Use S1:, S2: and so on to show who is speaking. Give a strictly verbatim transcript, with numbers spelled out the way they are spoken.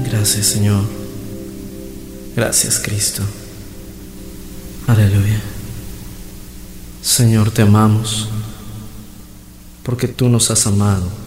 S1: Gracias, Señor. Gracias, Cristo. Aleluya. Señor, te amamos porque tú nos has amado.